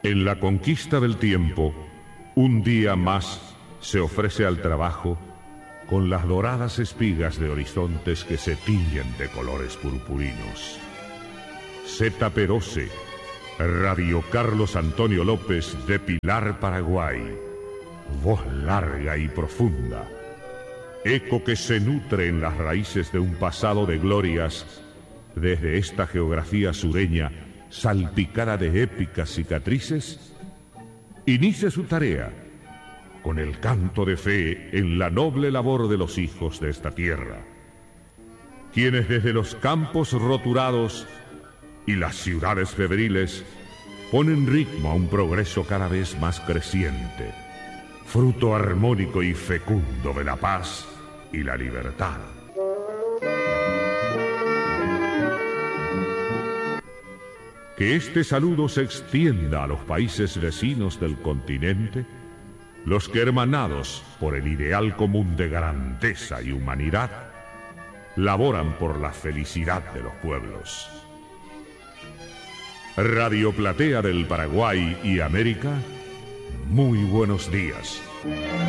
En la conquista del tiempo, un día más se ofrece al trabajo con las doradas espigas de horizontes que se tiñen de colores purpurinos. Z-P12, Radio Carlos Antonio López de Pilar, Paraguay. Voz larga y profunda, eco que se nutre en las raíces de un pasado de glorias desde esta geografía sureña salpicada de épicas cicatrices. Inicie su tarea con el canto de fe en la noble labor de los hijos de esta tierra, quienes desde los campos roturados y las ciudades febriles ponen ritmo a un progreso cada vez más creciente, fruto armónico y fecundo de la paz y la libertad. Que este saludo se extienda a los países vecinos del continente, los que, hermanados por el ideal común de grandeza y humanidad, laboran por la felicidad de los pueblos. Radio Platea del Paraguay y América, muy buenos días.